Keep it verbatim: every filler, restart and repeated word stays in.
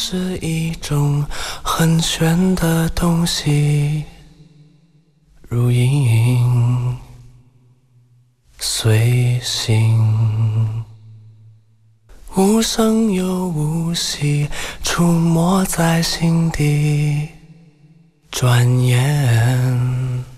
是一种很玄的东西，如影随形，无声又无息，出没在心底，转眼